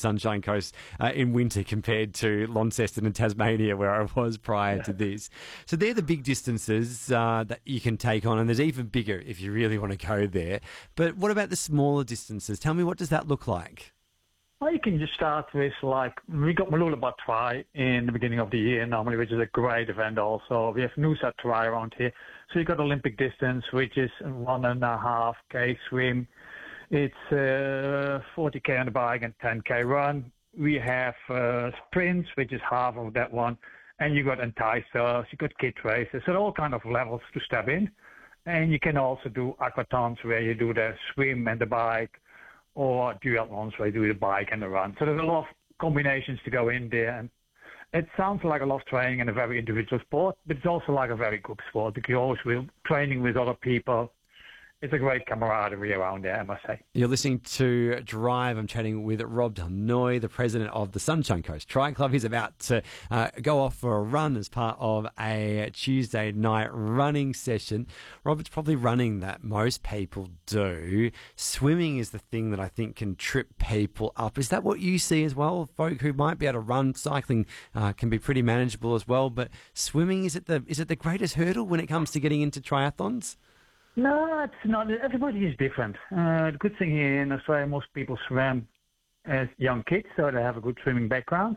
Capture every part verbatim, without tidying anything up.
Sunshine Coast uh, in winter compared to Launceston and Tasmania, where I was prior to this. So they're the big distances uh, that you can take on, and there's even bigger if you really want to go there. But what about the smaller distances? Tell me, what does that look like? Well, you can just start with, like, we got Mooloolaba Tri in the beginning of the year normally, which is a great event also. We have Noosa Tri around here. So you got Olympic distance, which is one and a half K swim. It's uh, forty K on the bike and ten K run. We have uh, sprints, which is half of that one. And you got enticers, you got kid races. So all kind of levels to step in. And you can also do aquathons where you do the swim and the bike, or duathlons where you do the bike and the run. So there's a lot of combinations to go in there. And it sounds like a lot of training and a very individual sport, but it's also like a very group sport because you're always will, training with other people. It's a great camaraderie around there, I must say. You're listening to Drive. I'm chatting with Rob Del Noy, the president of the Sunshine Coast Tri Club. He's about to uh, go off for a run as part of a Tuesday night running session. Rob, it's probably running that most people do. Swimming is the thing that I think can trip people up. Is that what you see as well? Folk who might be able to run, cycling uh, can be pretty manageable as well. But swimming, is it the is it the greatest hurdle when it comes to getting into triathlons? No, it's not. Everybody is different. Uh, the good thing here in Australia, most people swim as young kids, so they have a good swimming background.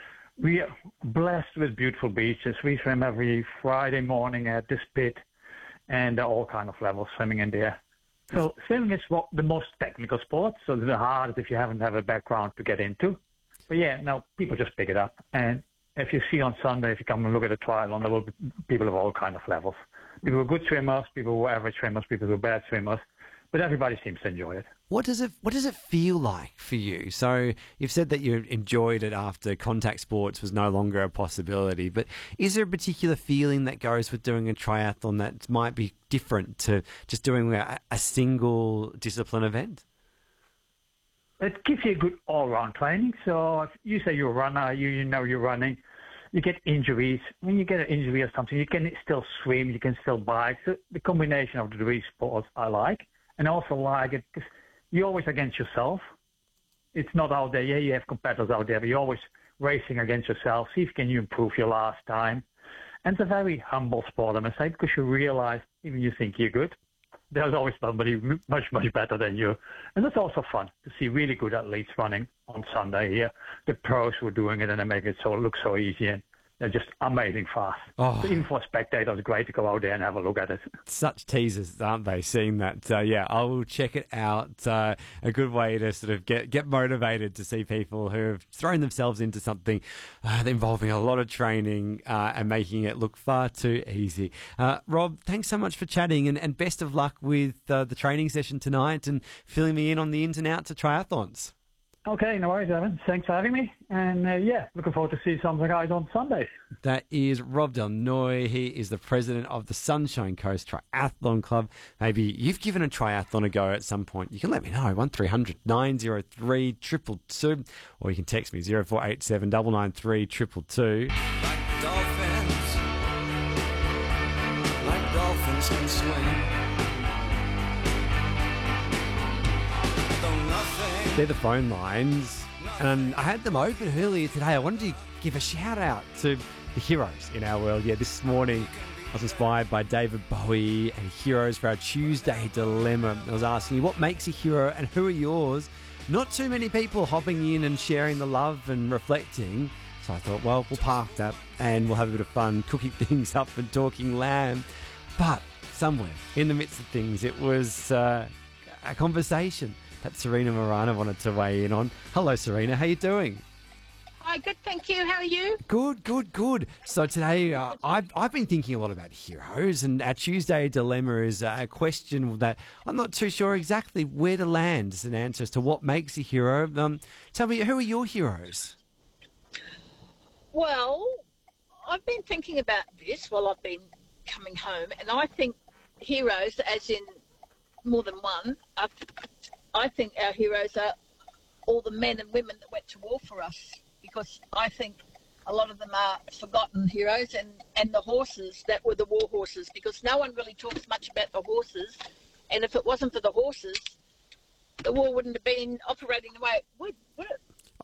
We are blessed with beautiful beaches. We swim every Friday morning at this pit, and there are all kind of levels swimming in there. So swimming is what, the most technical sport, so the hardest if you haven't have a background to get into. But yeah, no, people just pick it up. And if you see on Sunday, if you come and look at a triathlon, there will be people of all kind of levels. People who are good swimmers, people who are average swimmers, people who are bad swimmers, but everybody seems to enjoy it. What does it What does it feel like for you? So you've said that you enjoyed it after contact sports was no longer a possibility, but is there a particular feeling that goes with doing a triathlon that might be different to just doing a, a single discipline event? It gives you a good all-round training. So if you say you're a runner, you, you know you're running, you get injuries. When you get an injury or something, you can still swim, you can still bike. So the combination of the three sports I like. And I also like it because you're always against yourself. It's not out there. Yeah, you have competitors out there, but you're always racing against yourself. See if can you improve your last time. And it's a very humble sport, I must say, because you realize even you think you're good, there's always somebody much, much better than you. And it's also fun to see really good athletes running on Sunday here. The pros who are doing it and they make it so look so easy, and they're just amazing fast. Oh. So even for spectators, it's great to go out there and have a look at it. Such teasers, aren't they, seeing that? Uh, yeah, I will check it out. Uh, a good way to sort of get, get motivated to see people who have thrown themselves into something uh, involving a lot of training uh, and making it look far too easy. Uh, Rob, thanks so much for chatting, and, and best of luck with uh, the training session tonight and filling me in on the ins and outs of triathlons. Okay, no worries, Evan. Thanks for having me. And, uh, yeah, looking forward to see some of the guys on Sunday. That is Rob Del Noy. He is the president of the Sunshine Coast Triathlon Club. Maybe you've given a triathlon a go at some point. You can let me know. one three hundred nine oh three two two two. Or you can text me zero four eight seven nine nine three two two two. Like dolphins, like dolphins can swim. They're the phone lines, and I had them open earlier today. I wanted to give a shout out to the heroes in our world. Yeah, this morning I was inspired by David Bowie and heroes for our Tuesday dilemma. I was asking you, what makes a hero and who are yours? Not too many people hopping in and sharing the love and reflecting. So I thought, well, we'll park that and we'll have a bit of fun cooking things up and talking lamb. But somewhere in the midst of things, it was uh, a conversation that Serena Morano wanted to weigh in on. Hello, Serena. How you doing? Hi, good, thank you. How are you? Good, good, good. So today, uh, I've, I've been thinking a lot about heroes, and our Tuesday dilemma is a question that I'm not too sure exactly where to land as an answer as to what makes a hero. Um, tell me, who are your heroes? Well, I've been thinking about this while I've been coming home, and I think heroes, as in more than one, are I think our heroes are all the men and women that went to war for us, because I think a lot of them are forgotten heroes, and, and the horses that were the war horses, because no one really talks much about the horses, and if it wasn't for the horses, the war wouldn't have been operating the way it would, would it?